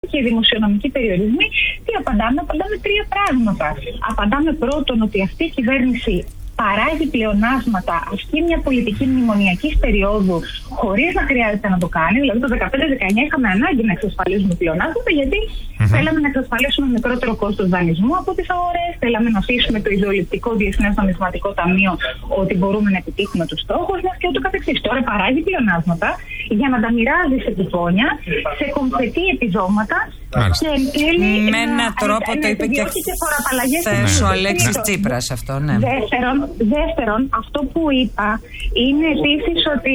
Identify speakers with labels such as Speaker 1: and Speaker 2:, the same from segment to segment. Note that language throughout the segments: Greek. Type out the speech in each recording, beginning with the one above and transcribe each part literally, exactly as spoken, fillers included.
Speaker 1: και οι δημοσιονομικοί περιορισμοί, τι απαντάμε? Απαντάμε τρία πράγματα. Απαντάμε πρώτον ότι αυτή η κυβέρνηση παράγει πλεονάσματα, ασκεί μια πολιτική μνημονιακής περίοδου χωρίς να χρειάζεται να το κάνει. Δηλαδή το δεκαπέντε δεκαεννιά είχαμε ανάγκη να εξασφαλίσουμε πλεονάσματα, γιατί mm-hmm. θέλαμε να εξασφαλίσουμε μικρότερο κόστος δανεισμού από τις αγορές. Θέλαμε να αφήσουμε το ιδεολειπτικό Διεθνές Νομισματικό Ταμείο ότι μπορούμε να επιτύχουμε τους στόχους μας και ούτω καθεξής. Τώρα παράγει πλεονάσματα για να τα μοιράζει σε κουπόνια, σε κομφετή επιδόματα.
Speaker 2: Μάλιστα.
Speaker 1: Και εν τέλει.
Speaker 3: Με έναν τρόπο το είπε και χθες ο Αλέξης Τσίπρας αυτό, ναι.
Speaker 1: Δεύτερον, δεύτερον, αυτό που είπα είναι επίσης ότι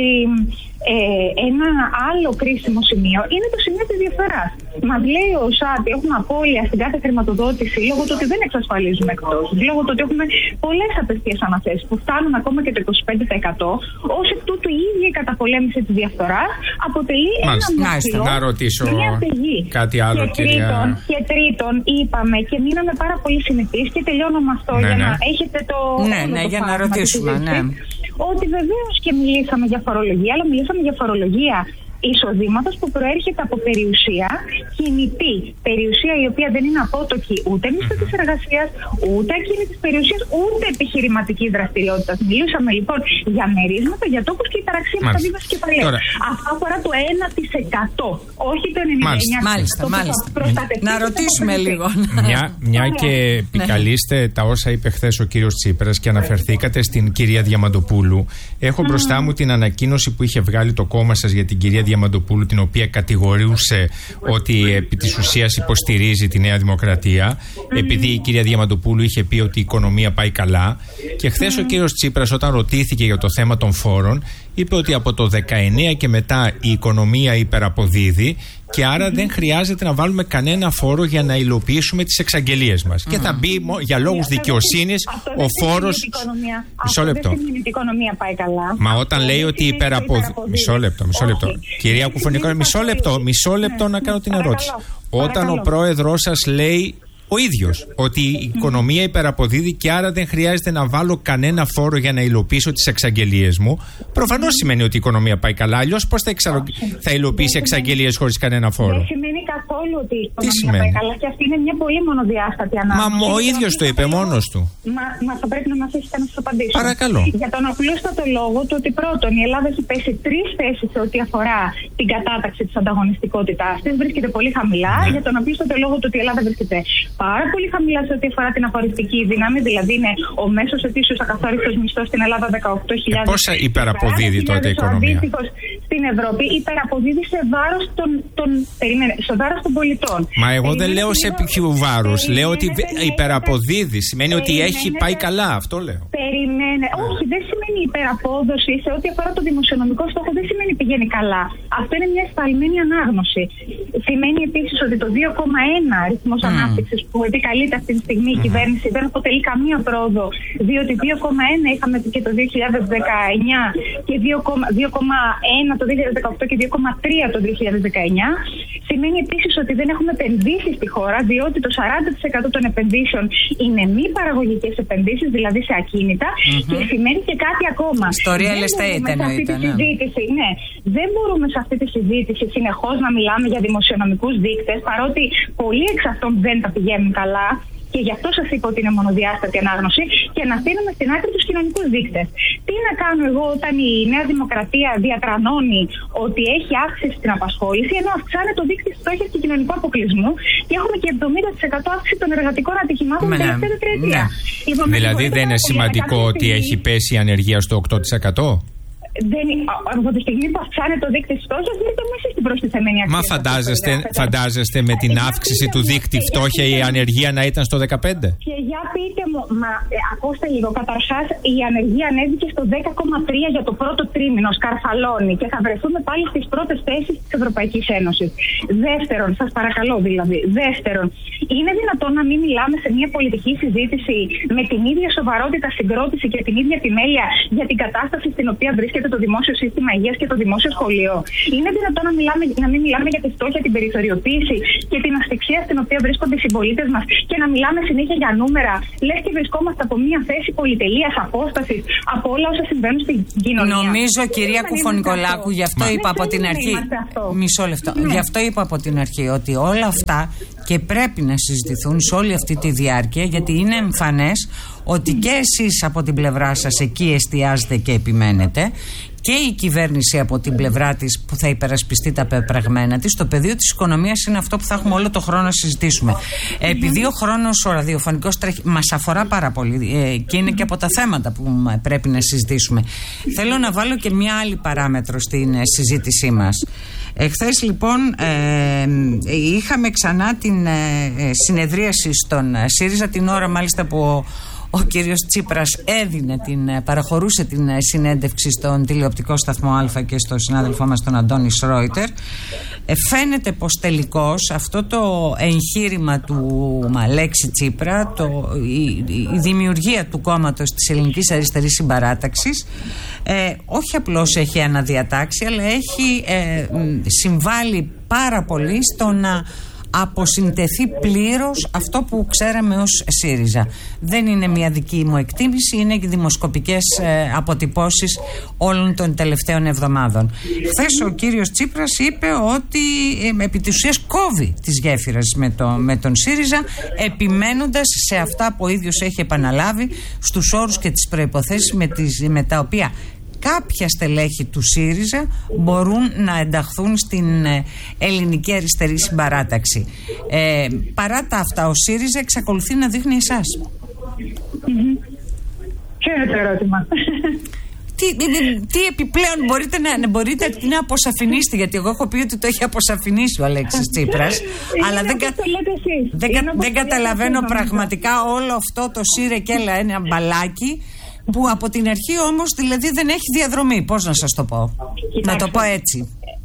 Speaker 1: ε, ένα άλλο κρίσιμο σημείο είναι το σημείο της διαφθοράς. Μας λέει ο ΩΣΑ ότι έχουμε απώλεια στην κάθε χρηματοδότηση λόγω του ότι δεν εξασφαλίζουμε εκτόσεις, λόγω του ότι έχουμε πολλές απευθείας αναθέσεις που φτάνουν ακόμα και το είκοσι πέντε τοις εκατό. Ως εκ τούτου η ίδια η καταπολέμηση της διαφθοράς αποτελεί
Speaker 2: Μάλιστα.
Speaker 1: ένα μοχλό,
Speaker 2: να ρωτήσω
Speaker 1: μια στεγή.
Speaker 2: κάτι άλλο,
Speaker 1: και τρίτον, κυρία... και τρίτον, είπαμε και μείναμε πάρα πολύ συνηθείς και τελειώνω με αυτό
Speaker 2: ναι,
Speaker 1: για
Speaker 2: ναι.
Speaker 1: να έχετε το.
Speaker 3: Ναι, ναι, για να ρωτήσουμε, ναι.
Speaker 1: Ότι βεβαίως και μιλήσαμε για φορολογία, αλλά μιλήσαμε για φορολογία εισοδήματος που προέρχεται από περιουσία κινητή. Περιουσία η οποία δεν είναι απότοκη ούτε μισθό της εργασίας, ούτε ακίνητης περιουσίας, ούτε επιχειρηματικής δραστηριότητας. Μιλήσαμε λοιπόν για μερίσματα, για τόκους και υπεραξία μεταβίβασης κεφαλαίου. Αυτό αφορά το ένα τοις εκατό, όχι το ενενήντα εννέα τοις εκατό.
Speaker 3: Μάλιστα, μάλιστα. Να ρωτήσουμε λίγο.
Speaker 2: Μια, μια και επικαλείστε τα όσα είπε χθες ο κύριος Τσίπρας και αναφερθήκατε στην κυρία Διαμαντοπούλου. Έχω μπροστά μου την ανακοίνωση που είχε βγάλει το κόμμα σας για την κυρία Διαμαντοπούλου, την οποία κατηγορούσε ότι επί της ουσίας υποστηρίζει τη Νέα Δημοκρατία, mm. επειδή η κυρία Διαμαντοπούλου είχε πει ότι η οικονομία πάει καλά. Και χθες mm. ο κύριος Τσίπρας, όταν ρωτήθηκε για το θέμα των φόρων, είπε ότι από το δεκαεννέα και μετά η οικονομία υπεραποδίδει και άρα mm-hmm. δεν χρειάζεται να βάλουμε κανένα φόρο για να υλοποιήσουμε τις εξαγγελίες μας. Mm-hmm. Και θα μπει για λόγους δικαιοσύνης ο φόρος. Μισό λεπτό.
Speaker 1: Δεν σημαίνει ότι η οικονομία πάει καλά.
Speaker 2: Μα όταν λέει ότι υπεραποδίδει. Μισό λεπτό, μισό λεπτό. Κυρία Κουφωνικό, μισό λεπτό, μισό λεπτό να κάνω την ερώτηση. Όταν ο πρόεδρός σας λέει ο ίδιος ότι η οικονομία υπεραποδίδει και άρα δεν χρειάζεται να βάλω κανένα φόρο για να υλοποιήσω τις εξαγγελίες μου, προφανώς σημαίνει ότι η οικονομία πάει καλά. Αλλιώς πώς θα, εξα... θα υλοποιήσει εξαγγελίες χωρίς κανένα φόρο?
Speaker 1: Δεν σημαίνει καθόλου ότι η οικονομία πάει καλά, και αυτή είναι μια πολύ μονοδιάστατη ανάγκη.
Speaker 2: Μα ο ίδιος το είπε μόνος του.
Speaker 1: Μα, μα θα πρέπει να μας έχετε να σας απαντήσω.
Speaker 2: Παρακαλώ.
Speaker 1: Για τον απλούστατο λόγο του ότι πρώτον η Ελλάδα έχει πέσει τρεις θέσεις σε ό,τι αφορά την κατάταξη της ανταγωνιστικότητάς της, βρίσκεται πολύ χαμηλά. Ναι. Για τον απλούστατο λόγο του ότι η Ελλάδα βρίσκεται πάρα πολύ χαμηλά σε ό,τι αφορά την απορριπτική δύναμη, δηλαδή είναι ο μέσος ετήσιος ακαθόριστος μισθός στην Ελλάδα δεκαοκτώ χιλιάδες.
Speaker 2: Ε, πόσα υπεραποδίδει τότε η οικονομία?
Speaker 1: Στην Ευρώπη υπεραποδίδει σε βάρος των, των, σε βάρος των πολιτών.
Speaker 2: Μα εγώ δεν λέω σε ποιο βάρος. Λέω ότι υπεραποδίδει. Σημαίνει ότι έχει πάει καλά. Αυτό λέω.
Speaker 1: Περιμένε. Όχι, δεν σημαίνει υπεραπόδοση σε ό,τι αφορά το δημοσιονομικό στόχο. Δεν σημαίνει πηγαίνει καλά. Αυτό είναι μια εσφαλμένη ανάγνωση. Σημαίνει επίσης ότι το δύο κόμμα ένα αριθμός mm. ανάπτυξης που επικαλείται αυτή τη στιγμή η mm. κυβέρνηση δεν αποτελεί καμία πρόοδο, διότι δύο κόμμα ένα είχαμε και το δύο χιλιάδες δεκαεννιά και δύο κόμμα ένα το δύο χιλιάδες δεκαοκτώ και δύο κόμμα τρία το δύο χιλιάδες δεκαεννιά. Σημαίνει επίσης ότι δεν έχουμε επενδύσει στη χώρα, διότι το σαράντα τοις εκατό των επενδύσεων είναι μη παραγωγικές επενδύσεις, δηλαδή σε ακίνητα. Mm-hmm. Και σημαίνει και κάτι ακόμα.
Speaker 3: Στο real estate εννοείται.
Speaker 1: Ναι. ναι. Δεν μπορούμε σε αυτή τη συζήτηση συνεχώς να μιλάμε για δημοσιονομικούς δείκτες, παρότι πολλοί εξ αυτών δεν τα πηγαίνουν καλά. Και γι' αυτό σας είπα ότι είναι μονοδιάστατη ανάγνωση, και να στείλουμε στην άκρη τους κοινωνικούς δείκτες. Τι να κάνω εγώ όταν η Νέα Δημοκρατία διατρανώνει ότι έχει αύξηση στην απασχόληση, ενώ αυξάνεται το δείκτη της φτώχειας και κοινωνικού αποκλεισμού, και έχουμε και εβδομήντα τοις εκατό αύξηση των εργατικών ατυχημάτων την τελευταία τετραετία.
Speaker 2: Ναι. Δηλαδή δεν είναι σημαντικό ότι έχει πέσει η ανεργία στο οκτώ τοις εκατό?
Speaker 1: Δεν, από τη στιγμή που αυξάνεται το δείκτη της φτώχειας, δεν είναι μέσα στην προστιθέμενη αξία.
Speaker 2: Μα φαντάζεστε, φαντάζεστε με την αύξηση του δείκτη φτώχεια η ανεργία να ήταν στο δεκαπέντε?
Speaker 1: Και για πείτε μου, μα ε, ακούστε λίγο, καταρχάς η ανεργία ανέβηκε στο δέκα κόμμα τρία για το πρώτο τρίμηνο, σκαρφαλώνει, και θα βρεθούμε πάλι στις πρώτες θέσεις της Ευρωπαϊκής Ένωσης. Δεύτερον, σας παρακαλώ δηλαδή, δεύτερον, είναι δυνατόν να μην μιλάμε σε μια πολιτική συζήτηση με την ίδια σοβαρότητα, συγκρότηση και την ίδια επιμέλεια για την κατάσταση στην οποία βρίσκεται απειλείται το δημόσιο σύστημα υγείας και το δημόσιο σχολείο? Είναι δυνατόν να, μιλάμε, να μην μιλάμε για τη φτώχεια, την περιθωριοποίηση και την ασφυξία στην οποία βρίσκονται οι συμπολίτες μας και να μιλάμε συνέχεια για νούμερα, λες και βρισκόμαστε από μια θέση πολυτελείας, απόστασης από όλα όσα συμβαίνουν στην κοινωνία?
Speaker 3: Νομίζω, κυρία Κουφονικολάκου, γι' αυτό είπα από την αρχή. Μισό λεπτό. Γι' αυτό είπα από την αρχή ότι όλα αυτά και πρέπει να συζητηθούν σε όλη αυτή τη διάρκεια, γιατί είναι εμφανές ότι και εσείς από την πλευρά σας εκεί εστιάζετε και επιμένετε, και η κυβέρνηση από την πλευρά της που θα υπερασπιστεί τα πεπραγμένα της. Το πεδίο της οικονομίας είναι αυτό που θα έχουμε όλο το χρόνο να συζητήσουμε. Επειδή ο χρόνος ο ραδιοφωνικός τρέχει, μας αφορά πάρα πολύ ε, και είναι και από τα θέματα που πρέπει να συζητήσουμε. Θέλω να βάλω και μια άλλη παράμετρο στην ε, συζήτησή μας. Εχθές λοιπόν ε, είχαμε ξανά την ε, συνεδρίαση στον ΣΥΡΙΖΑ, την ώρα μάλιστα που ο, ο κύριος Τσίπρας έδινε την, παραχωρούσε την συνέντευξη στον τηλεοπτικό σταθμό Α και στον συνάδελφό μας τον Αντώνη Σρόιτερ. Ε, φαίνεται πως τελικώς αυτό το εγχείρημα του Αλέξη Τσίπρα, το, η, η δημιουργία του κόμματος της Ελληνικής Αριστερής Συμπαράταξης, ε, όχι απλώς έχει αναδιατάξει, αλλά έχει ε, συμβάλει πάρα πολύ στο να αποσυντεθεί πλήρως αυτό που ξέραμε ως ΣΥΡΙΖΑ. Δεν είναι μια δική μου εκτίμηση, είναι και δημοσκοπικές ε, αποτυπώσεις όλων των τελευταίων εβδομάδων. Χθες ο κύριος Τσίπρας είπε ότι ε, επί της ουσίας κόβει τις γέφυρες με, το, με τον ΣΥΡΙΖΑ, επιμένοντας σε αυτά που ο ίδιος έχει επαναλάβει, στους όρους και τις προϋποθέσεις με, τις, με τα οποία κάποια στελέχη του ΣΥΡΙΖΑ μπορούν να ενταχθούν στην Ελληνική Αριστερή Συμπαράταξη. Ε, παρά τα αυτά, ο ΣΥΡΙΖΑ εξακολουθεί να δείχνει εσάς.
Speaker 1: Mm-hmm. Ποιο είναι το ερώτημα?
Speaker 3: Τι, τι επιπλέον μπορείτε να, μπορείτε να αποσαφηνίσετε, γιατί εγώ έχω πει ότι το έχει αποσαφηνίσει ο Αλέξης Τσίπρας, αλλά δεν, κα, δεν, κα, δεν καταλαβαίνω πραγματικά όλο αυτό το σύρε και έλα ένα μπαλάκι, που από την αρχή όμως δηλαδή δεν έχει διαδρομή. Πώς να σας το πω? Κοιτάξτε, να το πω έτσι.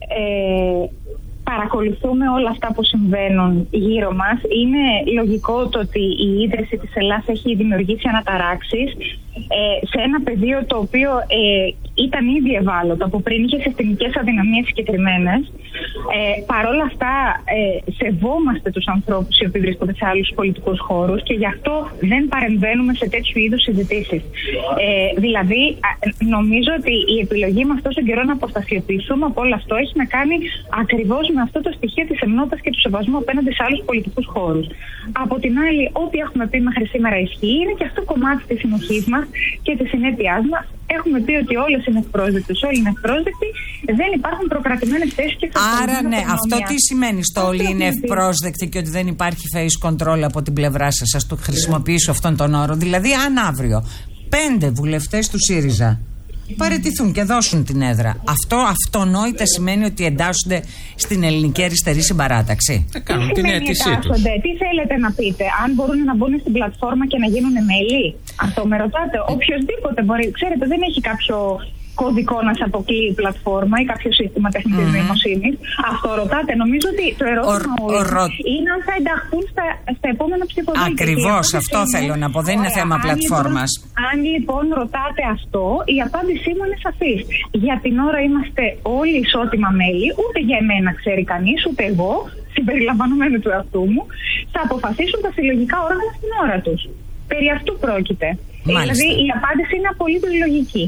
Speaker 1: Ε, παρακολουθούμε όλα αυτά που συμβαίνουν γύρω μας. Είναι λογικό το ότι η ίδρυση της Ελλάς έχει δημιουργήσει αναταράξεις ε, σε ένα πεδίο το οποίο ε, ήταν ήδη ευάλωτο από πριν, είχε συστημικές αδυναμίες συγκεκριμένες. Ε, Παρ' όλα αυτά ε, σεβόμαστε τους ανθρώπους οι οποίοι βρίσκονται σε άλλους πολιτικούς χώρους και γι' αυτό δεν παρεμβαίνουμε σε τέτοιου είδους συζητήσεις. Ε, δηλαδή νομίζω ότι η επιλογή μας τόσο καιρό να αποστασιοποιηθούμε από όλο αυτό έχει να κάνει ακριβώς με αυτό το στοιχείο της εμνότητας και του σεβασμού απέναντι σε άλλους πολιτικούς χώρους. Από την άλλη, ό,τι έχουμε πει μέχρι σήμερα ισχύει, είναι και αυτό κομμάτι της συνοχής μας και της συνέπειάς μας. Έχουμε πει ότι όλες είναι ευπρόσδεκτες, όλοι είναι ευπρόσδεκτοι, δεν υπάρχουν προκρατημένες θέσεις και
Speaker 3: άρα ναι, αυτό τι σημαίνει στο όλοι είναι ευπρόσδεκτοι και ότι δεν υπάρχει face control από την πλευρά σας? Ας το χρησιμοποιήσω αυτόν τον όρο. Δηλαδή, αν αύριο πέντε βουλευτές του ΣΥΡΙΖΑ παραιτηθούν και δώσουν την έδρα, αυτό αυτονόητα σημαίνει ότι εντάσσονται στην Ελληνική Αριστερή Συμπαράταξη?
Speaker 2: Θα κάνουν την αίτησή τους.
Speaker 1: Τι θέλετε να πείτε? Αν μπορούν να μπουν στην πλατφόρμα και να γίνουν μέλη? Αυτό με ρωτάτε? Οποιοςδήποτε μπορεί. Ξέρετε, δεν έχει κάποιο κωδικό να σε αποκλείει η πλατφόρμα ή κάποιο σύστημα τεχνητής mm-hmm. νοημοσύνης. Αυτό ρωτάτε? Νομίζω ότι το ερώτημα ο, ο, ο, είναι αν θα ενταχθούν στα, στα επόμενα ψηφοδέλτια.
Speaker 3: Ακριβώς, αυτό είναι, θέλω να πω. Δεν είναι θέμα αν πλατφόρμας.
Speaker 1: Λοιπόν, αν λοιπόν ρωτάτε αυτό, η απάντησή μου είναι σαφής. Για την ώρα είμαστε όλοι ισότιμα μέλη. Ούτε για εμένα ξέρει κανείς, ούτε εγώ, συμπεριλαμβανομένου του εαυτού μου, θα αποφασίσουν τα συλλογικά όργανα στην ώρα τους. Περί αυτού πρόκειται. Μάλιστα. Δηλαδή η απάντηση είναι απολύτως λογική.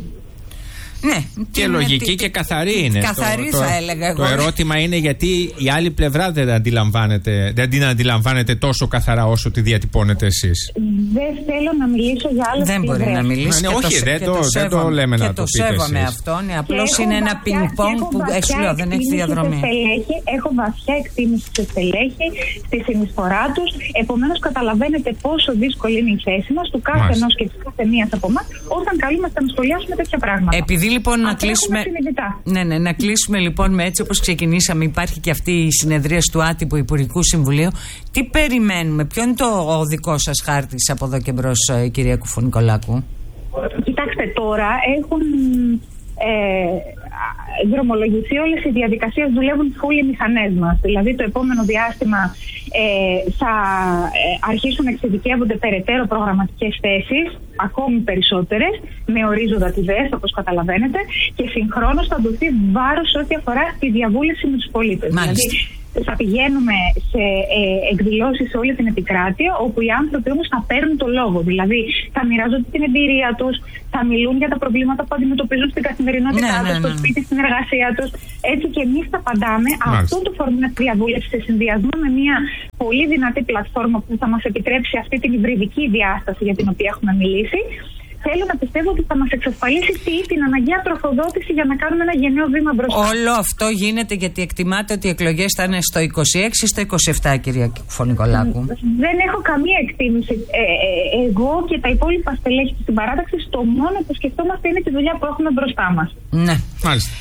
Speaker 3: Ναι,
Speaker 2: και λογική και καθαρή είναι.
Speaker 3: Καθαρή
Speaker 2: το,
Speaker 3: θα
Speaker 2: το,
Speaker 3: έλεγα εγώ.
Speaker 2: Το ερώτημα είναι γιατί η άλλη πλευρά δεν αντιλαμβάνεται, δεν την αντιλαμβάνεται τόσο καθαρά όσο τη διατυπώνετε εσείς.
Speaker 1: Δεν θέλω να μιλήσω για άλλες
Speaker 3: Δεν
Speaker 1: πλευρές.
Speaker 3: μπορεί να μιλήσει.
Speaker 2: Ναι,
Speaker 3: και
Speaker 2: όχι,
Speaker 3: το,
Speaker 2: δεν,
Speaker 3: και
Speaker 2: το,
Speaker 3: το,
Speaker 2: δεν το λέμε
Speaker 3: και
Speaker 2: να το,
Speaker 3: το
Speaker 2: πείτε
Speaker 3: σέβομαι
Speaker 2: εσείς.
Speaker 3: αυτό. Ναι, απλώς είναι ένα πινκ-πονγκ που σου λέω δεν έχει διαδρομή.
Speaker 1: Έχω βαθιά εκτίμηση σε στελέχη, στη συνεισφορά τους. Επομένως, καταλαβαίνετε πόσο δύσκολη είναι η θέση μας, του κάθε ενός και της κάθε μίας από εμάς, όταν καλούμαστε να σχολιάσουμε τέτοια πράγματα.
Speaker 3: Επειδή λοιπόν να κλείσουμε. Ναι, ναι, να κλείσουμε λοιπόν με έτσι όπως ξεκινήσαμε. Υπάρχει και αυτή η συνεδρίαση του άτυπου Υπουργικού Συμβουλίου. Τι περιμένουμε, ποιο είναι το ο δικό σας χάρτης από εδώ και μπρος, κυρία Κουφονικολάκου?
Speaker 1: Κοιτάξτε, τώρα έχουν ε, δρομολογηθεί όλες οι διαδικασίες, δουλεύουν full οι μηχανές μας. Δηλαδή το επόμενο διάστημα ε, θα ε, αρχίσουν να εξειδικεύονται περαιτέρω προγραμματικές θέσεις, ακόμη περισσότερες, με ορίζοντα τη ΔΕΣ, όπως καταλαβαίνετε, και συγχρόνως θα δοθεί βάρος ό,τι αφορά τη διαβούλευση με τους πολίτες. Δηλαδή, θα πηγαίνουμε σε ε, εκδηλώσεις σε όλη την επικράτεια, όπου οι άνθρωποι όμως θα παίρνουν το λόγο. Δηλαδή θα μοιράζονται την εμπειρία τους, θα μιλούν για τα προβλήματα που αντιμετωπίζουν στην καθημερινότητά ναι, τους, ναι, στο ναι. σπίτι, στην εργασία τους. Έτσι και εμείς θα απαντάμε αυτό το φόρμα της διαβούλευσης σε συνδυασμό με μια πολύ δυνατή πλατφόρμα που θα μας επιτρέψει αυτή την υβριδική διάσταση για την οποία έχουμε μιλήσει. Θέλω να πιστεύω ότι θα μας εξασφαλίσει τι, την αναγκαία τροφοδότηση για να κάνουμε ένα γενναίο βήμα μπροστά.
Speaker 3: Όλο αυτό γίνεται γιατί εκτιμάτε ότι οι εκλογές θα είναι στο είκοσι έξι ή στο είκοσι επτά, κυρία Κουφωνικολάκου?
Speaker 1: Δεν έχω καμία εκτίμηση. Ε, ε, εγώ και τα υπόλοιπα στελέχη στην παράταξη, στο μόνο που σκεφτόμαστε είναι τη δουλειά που έχουμε μπροστά μας.
Speaker 3: Ναι,
Speaker 2: μάλιστα.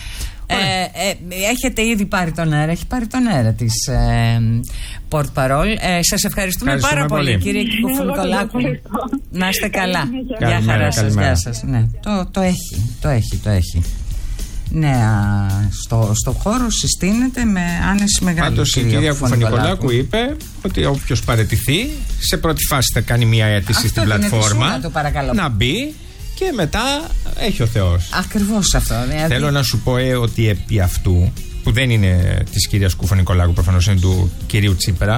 Speaker 3: Ε, ε, έχετε ήδη πάρει τον αέρα, έχει πάρει τον αέρα της ε, Port Parol. Ε, σας ευχαριστούμε πάρα πολύ, πολύ κύριε Κουφωνικολάκου. Να είστε καλά. Γεια χαρά σας, γεια σας. Ναι, το, το έχει, το έχει, το έχει. Ναι, στο, στο χώρο συστήνεται με άνεση μεγάλη.
Speaker 2: Πάντως η κυρία Κουφωνικολάκου είπε ότι όποιος παραιτηθεί σε πρώτη φάση θα κάνει μια αίτηση αυτό στην πλατφόρμα να μπει και μετά έχει ο Θεός.
Speaker 3: Ακριβώς αυτό. Δηλαδή...
Speaker 2: Θέλω να σου πω ε, ότι επί αυτού, που δεν είναι της κυρίας Κουφωνικολάκου, προφανώς είναι του κυρίου Τσίπρα,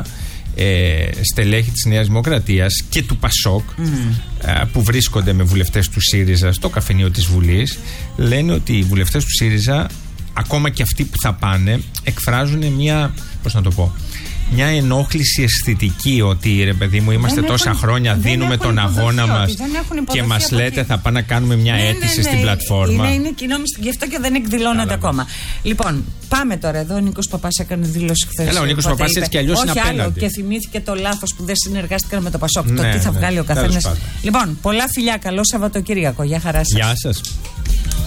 Speaker 2: ε, στελέχη της Νέας Δημοκρατίας και του Πασόκ, mm. ε, που βρίσκονται με βουλευτές του ΣΥΡΙΖΑ στο καφενείο της Βουλής, λένε ότι οι βουλευτές του ΣΥΡΙΖΑ, ακόμα και αυτοί που θα πάνε, εκφράζουν μια, πώς να το πω, μια ενόχληση αισθητική ότι ρε παιδί μου είμαστε δεν τόσα έχουν, χρόνια δίνουμε τον αγώνα μας και μας λέτε θα πάμε να κάνουμε μια ναι, αίτηση ναι, ναι, στην πλατφόρμα.
Speaker 3: Είναι, είναι κοινό μυστικό, γι' αυτό και δεν εκδηλώνονται ακόμα. Λοιπόν, πάμε τώρα εδώ. Ο Νίκος Παπάς έκανε δήλωση χθες.
Speaker 2: Έλα, ο Νίκος Παπάς έτσι κι αλλιώς είναι απέναντι. Όχι άλλο,
Speaker 3: και θυμήθηκε το λάθος που δεν συνεργάστηκαν με το Πασόκ. Ναι, το τι θα ναι, βγάλει ο καθένας. Λοιπόν, πολλά φιλιά, καλό Σαββατοκύριακο. Γεια χαρά σας.
Speaker 2: Γεια σας.